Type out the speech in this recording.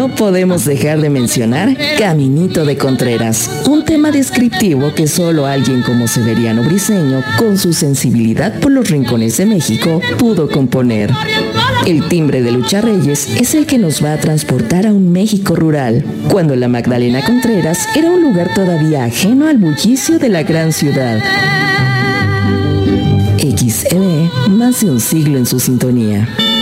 no podemos dejar de mencionar Caminito de Contreras, un tema descriptivo que solo alguien como Severiano Briceño, con su sensibilidad por los rincones de México, pudo componer. El timbre de Lucha Reyes es el que nos va a transportar a un México rural, cuando la Magdalena Contreras era un lugar todavía ajeno al bullicio de la gran ciudad. XEB, más de un siglo en su sintonía.